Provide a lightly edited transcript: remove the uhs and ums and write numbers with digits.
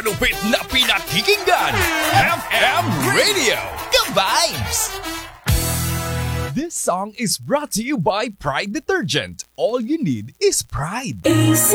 Lupit na pinakikinggan, FM Radio, The Vibes! This song is brought to you by Pride Detergent. All you need is pride.